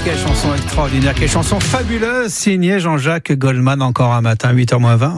quelle chanson extraordinaire, quelle chanson fabuleuse, signée Jean-Jacques Goldman, encore un matin, 8h-20.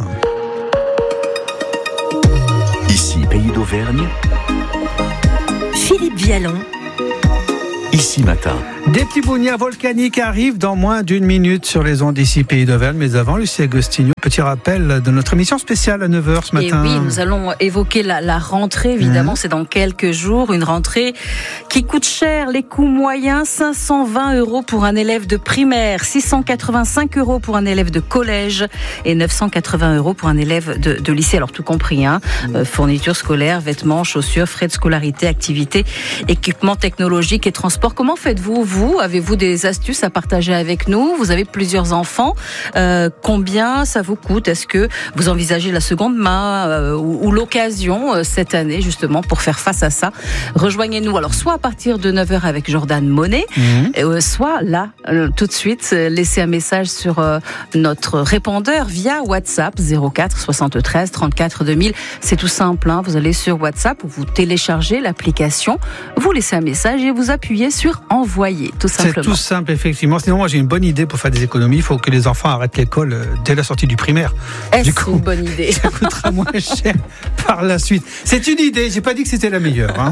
Ici, Pays d'Auvergne. Philippe Vialon. Ici matin. Des petits bougnats volcaniques arrivent dans moins d'une minute sur les ondes d'ici Pays d'Auvergne. Mais avant, Lucie Agostinho, petit rappel de notre émission spéciale à 9h ce matin. Et oui, nous allons évoquer la rentrée, évidemment, c'est dans quelques jours. Une rentrée qui coûte cher. Les coûts moyens, 520 € pour un élève de primaire, 685 € pour un élève de collège et 980 € pour un élève de lycée. Alors tout compris, fournitures scolaires, vêtements, chaussures, frais de scolarité, activités, équipements technologiques et transports. Comment faites-vous, vous ? Avez-vous des astuces à partager avec nous ? Vous avez plusieurs enfants. Combien ça vous coûte ? Est-ce que vous envisagez la seconde main ou l'occasion cette année, justement, pour faire face à ça ? Rejoignez-nous, alors soit à partir de 9h avec Jordan Monet, soit là, tout de suite, laissez un message sur notre répondeur via WhatsApp 04 73 34 2000. C'est tout simple, vous allez sur WhatsApp ou vous téléchargez l'application, vous laissez un message et vous appuyez sur envoyer, tout simplement. C'est tout simple, effectivement. Sinon, moi, j'ai une bonne idée pour faire des économies. Il faut que les enfants arrêtent l'école dès la sortie du primaire. Est-ce une bonne idée ? Ça coûtera moins cher par la suite. C'est une idée. J'ai pas dit que c'était la meilleure.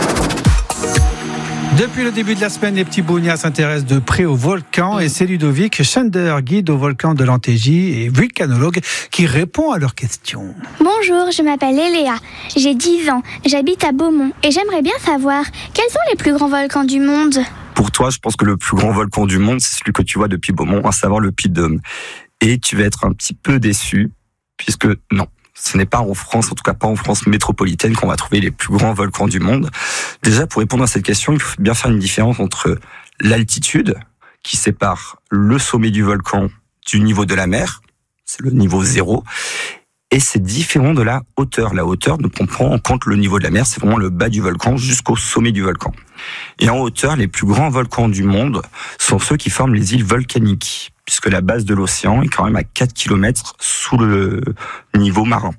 Depuis le début de la semaine, les petits bougnats s'intéressent de près au volcan et c'est Ludovic Schender, guide au volcan de l'Antégie et vulcanologue, qui répond à leurs questions. Bonjour, je m'appelle Eléa, j'ai 10 ans, j'habite à Beaumont et j'aimerais bien savoir quels sont les plus grands volcans du monde. Pour toi, je pense que le plus grand volcan du monde, c'est celui que tu vois depuis Beaumont, à savoir le Puy de Dôme. Et tu vas être un petit peu déçu, puisque non. Ce n'est pas en France, en tout cas pas en France métropolitaine, qu'on va trouver les plus grands volcans du monde. Déjà, pour répondre à cette question, il faut bien faire une différence entre l'altitude, qui sépare le sommet du volcan du niveau de la mer, c'est le niveau 0, et c'est différent de la hauteur. La hauteur ne prend pas en compte le niveau de la mer, c'est vraiment le bas du volcan jusqu'au sommet du volcan. Et en hauteur, les plus grands volcans du monde sont ceux qui forment les îles volcaniques, puisque la base de l'océan est quand même à 4 km sous le niveau marin.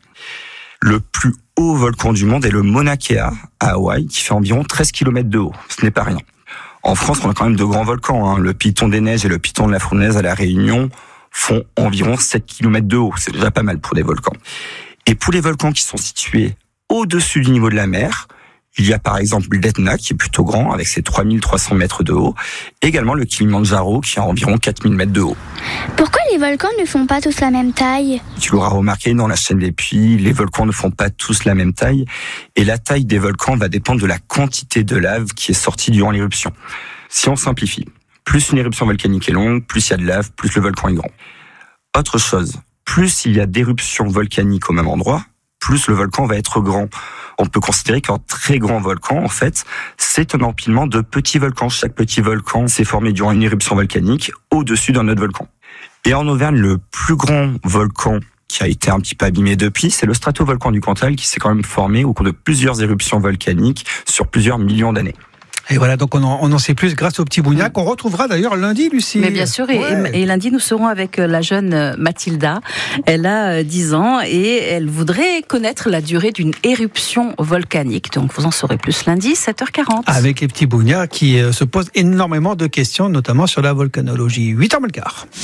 Le plus haut volcan du monde est le Mauna Kea, à Hawaï, qui fait environ 13 km de haut. Ce n'est pas rien. En France, on a quand même de grands volcans. Le Piton des Neiges et le Piton de la Fournaise à La Réunion font environ 7 km de haut. C'est déjà pas mal pour des volcans. Et pour les volcans qui sont situés au-dessus du niveau de la mer, il y a par exemple l'Etna qui est plutôt grand avec ses 3300 mètres de haut. Également le Kilimandjaro qui a environ 4000 mètres de haut. Pourquoi les volcans ne font pas tous la même taille ? Tu l'auras remarqué dans la chaîne des puits, les volcans ne font pas tous la même taille. Et la taille des volcans va dépendre de la quantité de lave qui est sortie durant l'éruption. Si on simplifie, plus une éruption volcanique est longue, plus il y a de lave, plus le volcan est grand. Autre chose, plus il y a d'éruptions volcaniques au même endroit, plus le volcan va être grand. On peut considérer qu'un très grand volcan, en fait, c'est un empilement de petits volcans. Chaque petit volcan s'est formé durant une éruption volcanique au-dessus d'un autre volcan. Et en Auvergne, le plus grand volcan qui a été un petit peu abîmé depuis, c'est le stratovolcan du Cantal qui s'est quand même formé au cours de plusieurs éruptions volcaniques sur plusieurs millions d'années. Et voilà, donc on en sait plus grâce au petit bougnac qu'on retrouvera d'ailleurs lundi, Lucie. Mais bien sûr, et lundi nous serons avec la jeune Mathilda. Elle a 10 ans et elle voudrait connaître la durée d'une éruption volcanique. Donc vous en saurez plus lundi, 7h40. Avec les petits bougnats qui se posent énormément de questions, notamment sur la volcanologie. 8h15.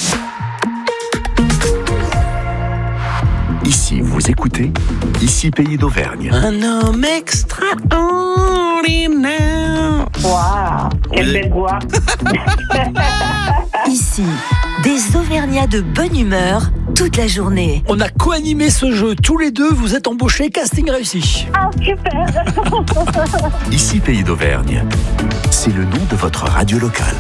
Ici, vous écoutez Ici, Pays d'Auvergne. Un homme extraordinaire. Waouh, quelle belle voix. Ici, des Auvergnats de bonne humeur toute la journée. On a co-animé ce jeu. Tous les deux, vous êtes embauchés. Casting réussi. Ah, super. Ici, Pays d'Auvergne. C'est le nom de votre radio locale.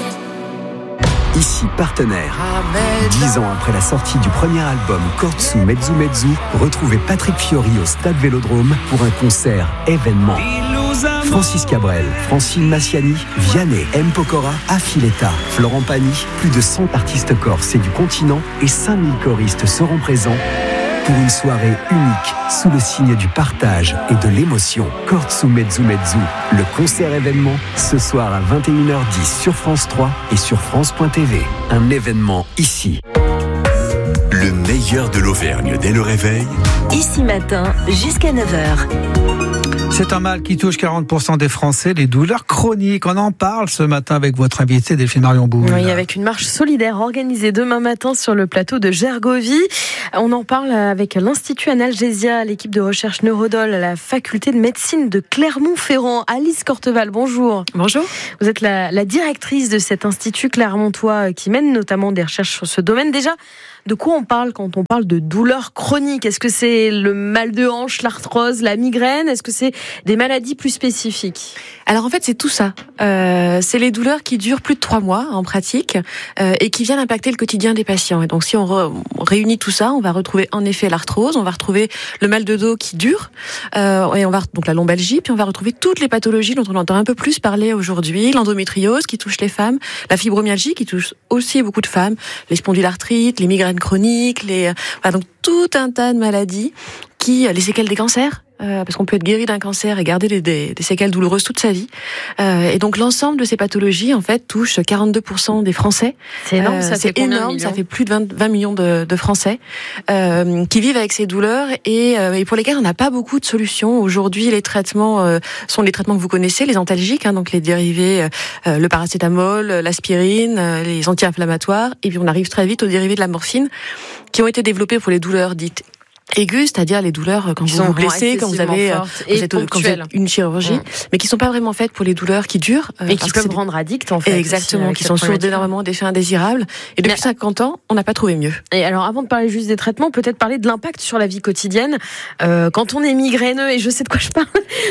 Ici, partenaire. 10 ans après la sortie du premier album Kortsu Mezzu Mezzu, retrouvez Patrick Fiori au Stade Vélodrome pour un concert événement. Francis Cabrel, Francine Massiani, Vianney, M. Pokora, Affiletta, Florent Pagny, plus de 100 artistes corses et du continent et 5000 choristes seront présents pour une soirée unique sous le signe du partage et de l'émotion. Kortsu Mezzu Mezzu, le concert événement, ce soir à 21h10 sur France 3 et sur France.tv. Un événement ici. Le meilleur de l'Auvergne dès le réveil. Ici matin jusqu'à 9h. C'est un mal qui touche 40% des Français, les douleurs chroniques. On en parle ce matin avec votre invité Delphine Marion Boule. Oui, avec une marche solidaire organisée demain matin sur le plateau de Gergovie. On en parle avec l'Institut Analgesia, l'équipe de recherche Neurodol à la faculté de médecine de Clermont-Ferrand. Alice Corteval, bonjour. Bonjour. Vous êtes la directrice de cet institut clermontois qui mène notamment des recherches sur ce domaine. Déjà, de quoi on parle quand on parle de douleurs chroniques? Est-ce que c'est le mal de hanche, l'arthrose, la migraine? Est-ce que c'est des maladies plus spécifiques? Alors en fait c'est tout ça. C'est les douleurs qui durent plus de 3 mois en pratique et qui viennent impacter le quotidien des patients. Et donc si on réunit tout ça, on va retrouver en effet l'arthrose, on va retrouver le mal de dos qui dure et on va donc la lombalgie, puis on va retrouver toutes les pathologies dont on entend un peu plus parler aujourd'hui, l'endométriose qui touche les femmes, la fibromyalgie qui touche aussi beaucoup de femmes, les spondylarthrites, les migraines chroniques, voilà, donc tout un tas de maladies les séquelles des cancers. Parce qu'on peut être guéri d'un cancer et garder des séquelles douloureuses toute sa vie. Et donc l'ensemble de ces pathologies en fait touchent 42% des Français. C'est énorme, ça fait énorme, ça fait plus de 20 millions de Français qui vivent avec ces douleurs et pour lesquels on n'a pas beaucoup de solutions. Aujourd'hui, les traitements sont les traitements que vous connaissez, les antalgiques, donc les dérivés, le paracétamol, l'aspirine, les anti-inflammatoires. Et puis on arrive très vite aux dérivés de la morphine qui ont été développés pour les douleurs dites aiguës, c'est-à-dire les douleurs quand vous vous blessez, quand vous avez une chirurgie, mais qui sont pas vraiment faites pour les douleurs qui durent. Et qui peuvent rendre addicts, en fait. Exactement, qui sont sources d'énormément d'effets indésirables. Et depuis 50 ans, on n'a pas trouvé mieux. Et alors, avant de parler juste des traitements, peut-être parler de l'impact sur la vie quotidienne. Quand on est migraineux, et je sais de quoi je parle,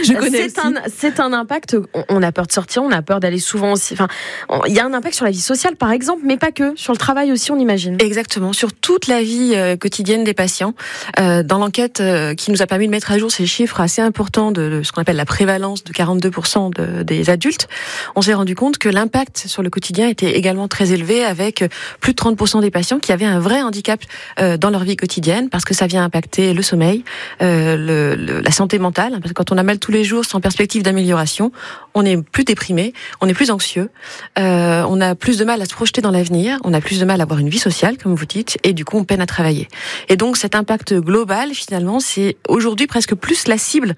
c'est un impact, on a peur de sortir, on a peur d'aller souvent aussi, il y a un impact sur la vie sociale, par exemple, mais pas que, sur le travail aussi, on imagine. Exactement, sur toute la vie quotidienne des patients. Dans l'enquête qui nous a permis de mettre à jour ces chiffres assez importants de ce qu'on appelle la prévalence de 42% des adultes, on s'est rendu compte que l'impact sur le quotidien était également très élevé, avec plus de 30% des patients qui avaient un vrai handicap dans leur vie quotidienne, parce que ça vient impacter le sommeil, la santé mentale, parce que quand on a mal tous les jours sans perspective d'amélioration, on est plus déprimé, on est plus anxieux, on a plus de mal à se projeter dans l'avenir, on a plus de mal à avoir une vie sociale, comme vous dites, et du coup on peine à travailler. Et donc cet impact global, finalement, c'est aujourd'hui presque plus la cible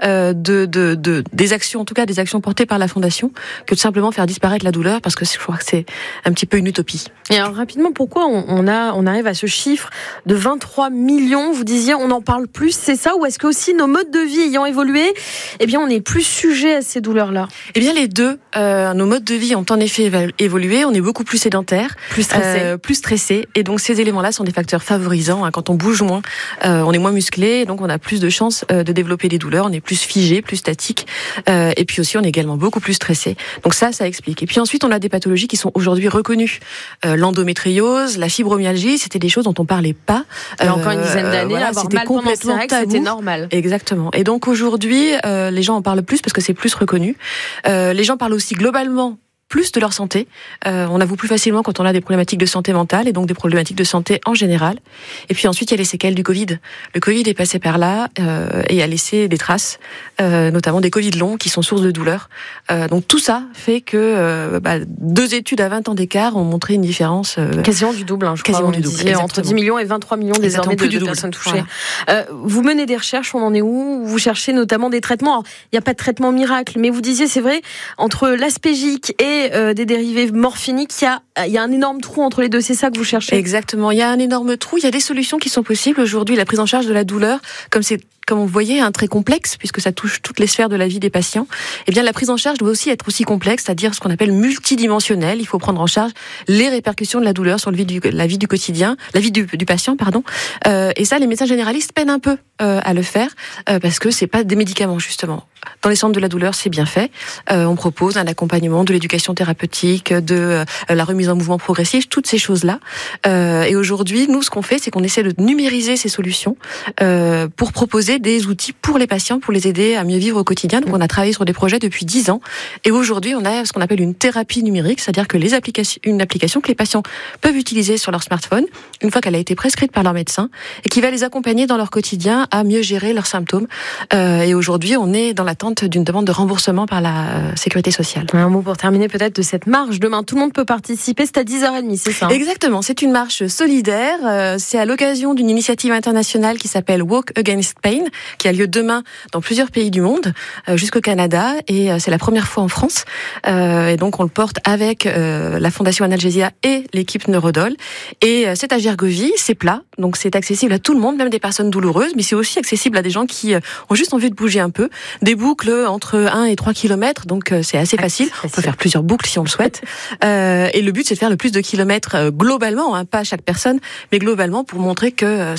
des actions, en tout cas des actions portées par la Fondation, que de simplement faire disparaître la douleur, parce que je crois que c'est un petit peu une utopie. Et alors rapidement, pourquoi on arrive à ce chiffre de 23 millions? Vous disiez, on en parle plus, c'est ça? Ou est-ce que aussi nos modes de vie ayant évolué, eh bien on est plus sujet à ces douleurs-là? Eh bien les deux. Nos modes de vie ont en effet évolué, on est beaucoup plus sédentaires, plus stressés, et donc ces éléments-là sont des facteurs favorisants. Quand on bouge moins, on est moins musclé, donc on a plus de chances de développer des douleurs, on est plus figé, plus statique, et puis aussi on est également beaucoup plus stressé. Donc ça explique. Et puis ensuite on a des pathologies qui sont aujourd'hui reconnues. L'endométriose, la fibromyalgie, c'était des choses dont on parlait pas. Il y a encore une dizaine d'années, avoir mal pendant ses règles, c'était normal. Exactement. Et donc aujourd'hui, les gens en parlent plus parce que c'est plus reconnu. Les gens parlent aussi globalement plus de leur santé. On avoue plus facilement quand on a des problématiques de santé mentale et donc des problématiques de santé en général. Et puis ensuite, il y a les séquelles du Covid. Le Covid est passé par là et a laissé des traces, notamment des Covid longs qui sont source de douleur. Donc tout ça fait que 2 études à 20 ans d'écart ont montré une différence... quasiment du double, je crois. Du double, entre 10 millions et 23 millions désormais de personnes touchées. Voilà. Vous menez des recherches, on en est où? Vous cherchez notamment des traitements. Alors, il n'y a pas de traitement miracle, mais vous disiez, c'est vrai, entre l'aspégique et des dérivés morphiniques, il y a un énorme trou entre les deux, c'est ça que vous cherchez? Exactement, il y a un énorme trou, il y a des solutions qui sont possibles aujourd'hui. La prise en charge de la douleur, comme vous voyez, très complexe, puisque ça touche toutes les sphères de la vie des patients, eh bien la prise en charge doit aussi être aussi complexe, c'est-à-dire ce qu'on appelle multidimensionnelle. Il faut prendre en charge les répercussions de la douleur sur la vie du quotidien, la vie du patient, pardon. Et ça, les médecins généralistes peinent un peu à le faire, parce que c'est pas des médicaments, justement. Dans les centres de la douleur, c'est bien fait. On propose un accompagnement, de l'éducation thérapeutique, de la remise en mouvement progressif, toutes ces choses-là. Et aujourd'hui, nous, ce qu'on fait, c'est qu'on essaie de numériser ces solutions pour proposer des outils pour les patients, pour les aider à mieux vivre au quotidien. Donc, on a travaillé sur des projets depuis 10 ans. Et aujourd'hui, on a ce qu'on appelle une thérapie numérique, c'est-à-dire que une application que les patients peuvent utiliser sur leur smartphone, une fois qu'elle a été prescrite par leur médecin, et qui va les accompagner dans leur quotidien à mieux gérer leurs symptômes. Et aujourd'hui, on est dans l'attente d'une demande de remboursement par la Sécurité sociale. Un mot pour terminer peut-être de cette marche. Demain, tout le monde peut participer, c'est à 10h30, c'est ça? Exactement, c'est une marche solidaire. C'est à l'occasion d'une initiative internationale qui s'appelle Walk Against Pain, Chine, qui a lieu demain dans plusieurs pays du monde, jusqu'au Canada, et c'est la première fois en France. Et donc on le porte avec la Fondation Analgesia et l'équipe Neurodol. Et c'est à Gergovie, c'est plat, donc c'est accessible à tout le monde, même des personnes douloureuses, mais c'est aussi accessible à des gens qui ont juste envie de bouger un peu. Des boucles entre 1 et 3 km, donc c'est assez facile. On peut faire plusieurs boucles si on le souhaite. Et le but, c'est de faire le plus de kilomètres globalement, pas chaque personne, mais globalement pour montrer que